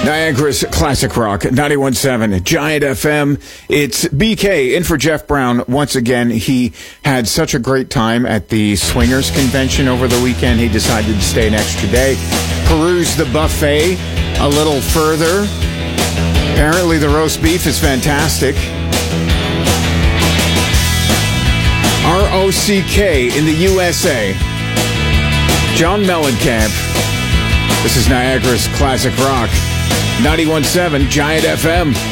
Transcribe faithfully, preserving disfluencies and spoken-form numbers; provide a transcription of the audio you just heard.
Niagara's Classic Rock, ninety-one point seven, Giant F M. It's B K in for Jeff Brown. Once again, he had such a great time at the Swingers Convention over the weekend. He decided to stay an extra day, peruse the buffet a little further. Apparently, the roast beef is fantastic. R O C K in the U S A. John Mellencamp. This is Niagara's Classic Rock. ninety-one point seven Giant F M.